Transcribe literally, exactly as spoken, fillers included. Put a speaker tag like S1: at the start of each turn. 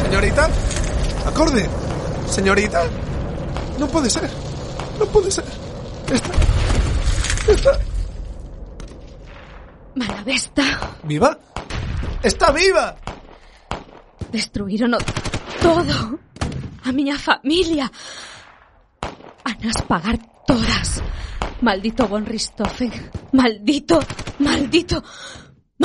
S1: Señorita, acorde. Señorita, non pode ser. Non pode ser. Está... Está...
S2: Malavesta.
S1: Viva? Está viva!
S2: Destruírono todo. A miña familia. Anas pagar todas. Maldito von Richthofen. Maldito, maldito...